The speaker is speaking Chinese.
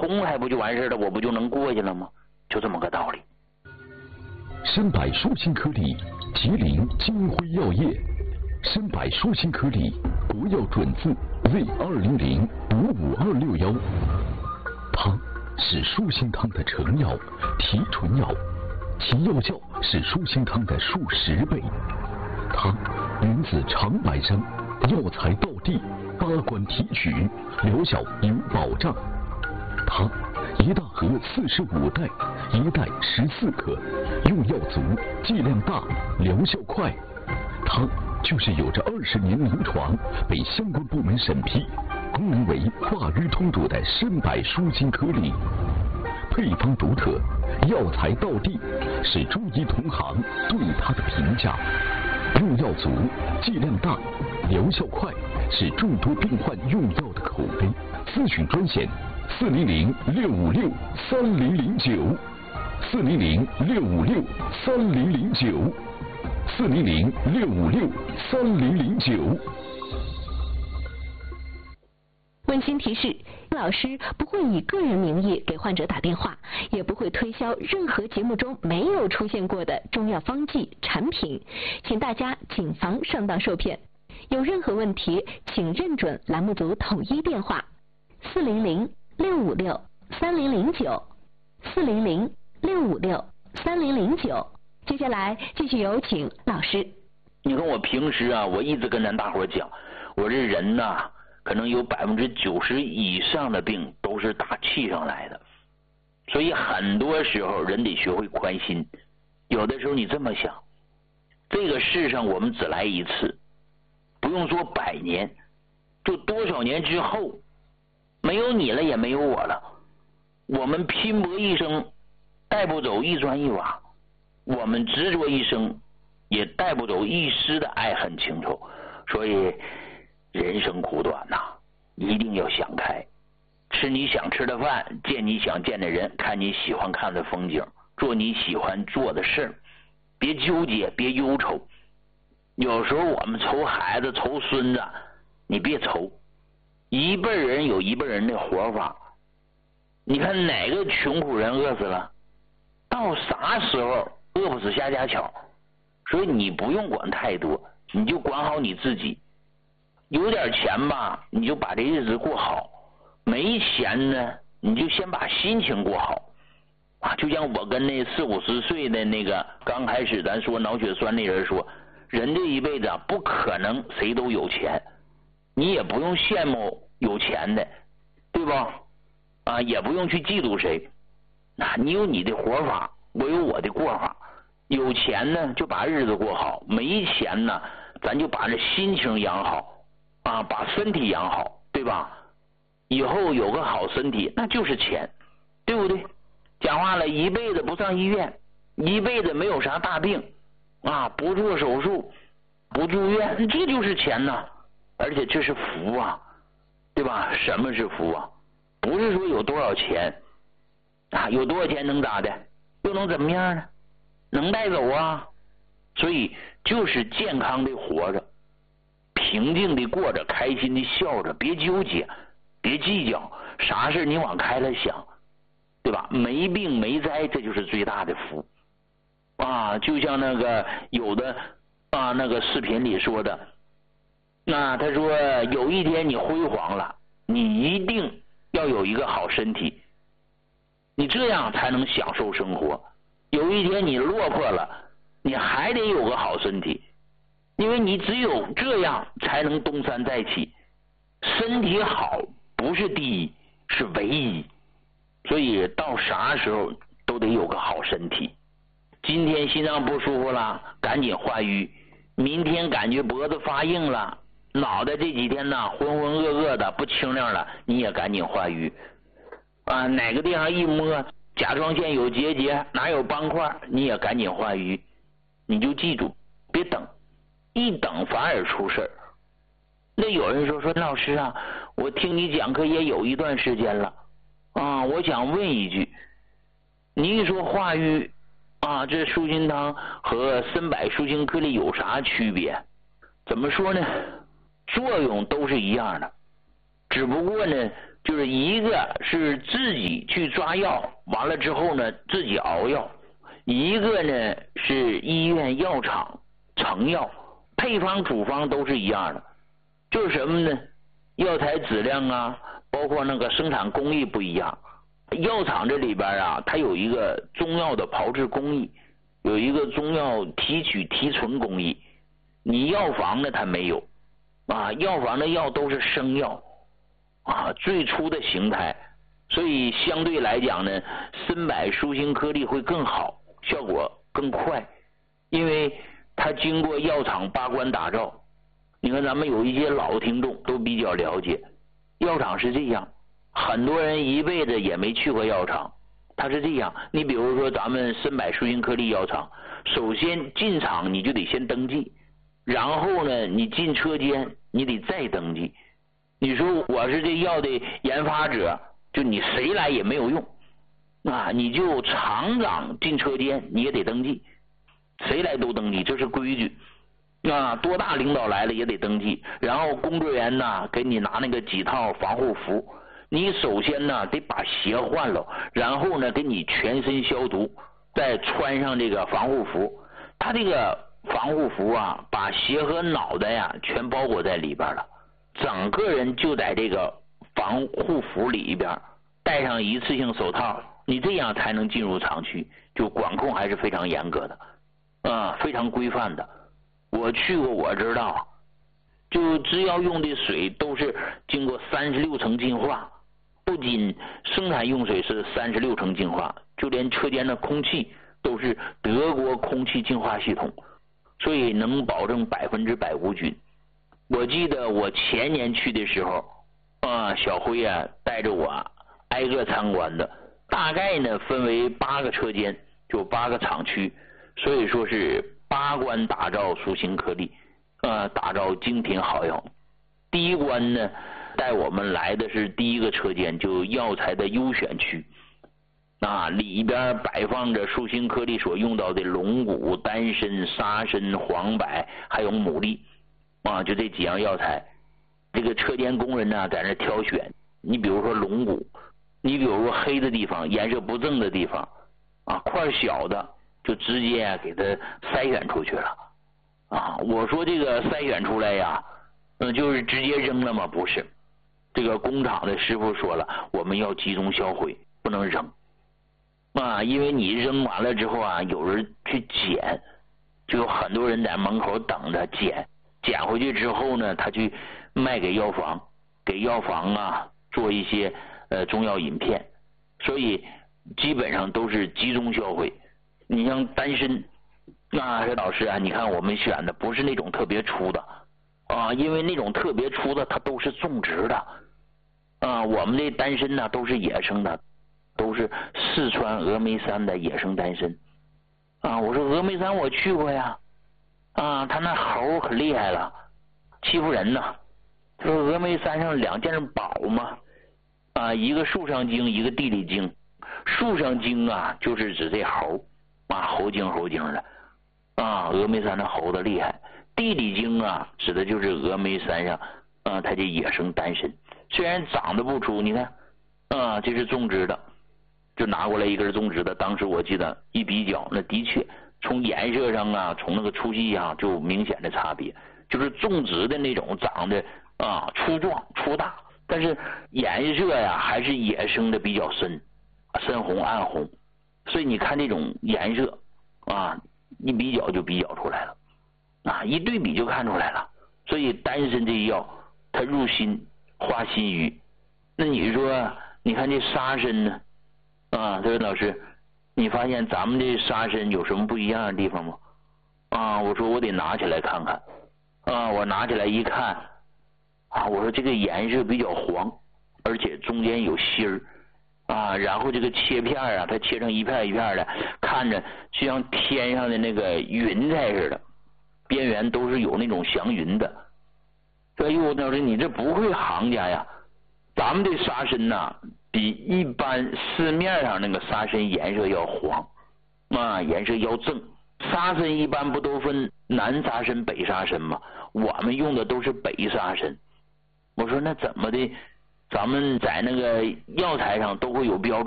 公开不就完事了？我不就能过去了吗？就这么个道理。 参百舒心颗粒，吉林金辉药业。参百舒心颗粒，国药准字 Z200-55261。它是舒心汤的成药、提纯药，其药效是舒心汤的数10倍。它源自长白山，药材到地，8关提取，疗效有保障。它一大盒45袋，一袋14克，用药足，剂量大，疗效快。它就是有着20年临床，被相关部门审批，功能为化瘀通乳的参百舒心颗粒。配方独特，药材到地，是中医同行对它的评价。用药足，剂量大，疗效快，是众多病患用药的口碑。咨询专线400-656-3009，400-656-3009，400-656-3009。 温馨提示：老师不会以个人名义给患者打电话，也不会推销任何节目中没有出现过的中药方剂产品，请大家谨防上当受骗。有任何问题，请认准栏目组统一电话：400-656-3009，400-656-3009。接下来继续有请老师。 你看我平时啊，我一直跟咱大伙讲，我这人呐，可能有90%以上的病都是打气上来的，所以很多时候人得学会宽心。有的时候你这么想，这个世上我们只来一次，不用说100年，就多少年之后，没有你了也没有我了，我们拼搏一生带不走一砖一瓦，我们执着一生也带不走一丝的爱恨情仇。所以人生苦短呐，一定要想开，吃你想吃的饭，见你想见的人，看你喜欢看的风景，做你喜欢做的事儿，别纠结，别忧愁。有时候我们愁孩子愁孙子，你别愁，一辈人有一辈人的活法。你看哪个穷苦人饿死了？到啥时候饿不死瞎家巧？所以你不用管太多，你就管好你自己。有点钱吧，你就把这日子过好；没钱呢，你就先把心情过好啊。就像我跟那40-50岁的那个刚开始咱说脑血栓那人说，人这一辈子不可能谁都有钱，你也不用羡慕有钱的，对吧？啊，也不用去嫉妒谁。你有你的活法，我有我的过法。有钱呢就把日子过好，没钱呢咱就把这心情养好啊，把身体养好，对吧？以后有个好身体那就是钱，对不对？讲话了，一辈子不上医院，一辈子没有啥大病啊，不做手术，不住院，这就是钱呐。而且这是福啊，对吧？什么是福啊？不是说有多少钱啊，有多少钱能咋的？又能怎么样呢？能带走啊。所以就是健康的活着，平静的过着，开心的笑着，别纠结，别计较，啥事你往开了想，对吧？没病没灾，这就是最大的福啊。就像那个有的啊，那个视频里说的，那他说有一天你辉煌了，你一定要有一个好身体，你这样才能享受生活。有一天你落魄了，你还得有个好身体，因为你只有这样才能东山再起。身体好不是第一，是唯一。所以到啥时候都得有个好身体。今天心脏不舒服了，赶紧化瘀；明天感觉脖子发硬了，脑袋这几天呢浑浑噩噩的不清亮了，你也赶紧化瘀啊。哪个地方一摸甲状腺有结节，哪有斑块，你也赶紧化瘀。你就记住，别等，一等反而出事儿。那有人说老师啊，我听你讲课也有一段时间了啊，我想问一句，你一说化瘀啊，这舒心汤和参百舒心颗粒有啥区别？怎么说呢？作用都是一样的，只不过呢就是一个是自己去抓药，完了之后呢自己熬药，一个呢是医院药厂成药，配方处方都是一样的，就是什么呢？药材质量啊，包括那个生产工艺不一样。药厂这里边啊，它有一个中药的炮制工艺，有一个中药提取提纯工艺，你药房呢它没有啊，药房的药都是生药啊，最初的形态，所以相对来讲呢，参柏舒心颗粒会更好，效果更快，因为它经过药厂把关打造。你看咱们有一些老听众都比较了解，药厂是这样，很多人一辈子也没去过药厂，它是这样。你比如说咱们参柏舒心颗粒药厂，首先进厂你就得先登记，然后呢你进车间你得再登记。你说我是这药的研发者，就你谁来也没有用啊，你就厂长进车间你也得登记，谁来都登记，这是规矩啊，多大领导来了也得登记。然后工作人员呢给你拿那个几套防护服，你首先呢得把鞋换了，然后呢给你全身消毒，再穿上这个防护服。他这个防护服啊，把鞋和脑袋呀全包裹在里边了，整个人就在这个防护服里边，戴上一次性手套，你这样才能进入厂区，就管控还是非常严格的啊，非常规范的。我去过我知道，就只要用的水都是经过36层净化，不仅生产用水是36层净化，就连车间的空气都是德国空气净化系统，所以能保证100%无菌。我记得我前年去的时候啊，小辉啊带着我挨个参观的，大概呢分为8个车间，就8个厂区，所以说是8关打造舒心颗粒打造精品好药。第一关呢带我们来的是第一个车间，就药材的优选区啊，里边摆放着舒心颗粒所用到的龙骨、丹参、沙参、黄柏还有牡蛎啊，就这几样药材。这个车间工人呢在那挑选，你比如说龙骨，你比如说黑的地方、颜色不正的地方啊，块小的就直接给它筛选出去了啊。我说这个筛选出来呀，就是直接扔了吗？不是，这个工厂的师傅说了，我们要集中销毁，不能扔啊，因为你扔完了之后啊，有人去捡，就有很多人在门口等着捡回去之后呢，他去卖给药房，给药房啊做一些中药饮片，所以基本上都是集中销毁。你像丹参，那老师啊，你看我们选的不是那种特别粗的啊，因为那种特别粗的它都是种植的啊，我们这丹参呢都是野生的，都是四川峨眉山的野生丹参啊。我说峨眉山我去过呀啊，他那猴可厉害了，欺负人呐。他说峨眉山上2件宝嘛啊，一个树上精，一个地里精。树上精啊就是指这猴啊，猴精的啊，峨眉山的猴子厉害。地里精啊指的就是峨眉山上啊它这野生丹参，虽然长得不粗，你看啊这是种植的，就拿过来一根种植的，当时我记得一比较，那的确从颜色上啊，从那个粗细上就有明显的差别，就是种植的那种长得啊粗壮粗大，但是颜色呀还是野生的比较深红暗红，所以你看这种颜色啊一比较就比较出来了啊，一对比就看出来了。所以丹参这药它入心化心郁。那你说你看这沙参呢啊，这位老师你发现咱们这沙参有什么不一样的地方吗？啊，我说我得拿起来看看啊，我拿起来一看啊，我说这个颜色比较黄，而且中间有芯儿啊，然后这个切片啊，它切成一片一片的，看着就像天上的那个云彩似的，边缘都是有那种祥云的。哎呦，老师你这不会行家呀，咱们这沙参呐比一般市面上那个沙参颜色要黄啊，颜色要正。沙参一般不都分南沙参北沙参吗？我们用的都是北沙参。我说那怎么的咱们在那个药材上都会有标注。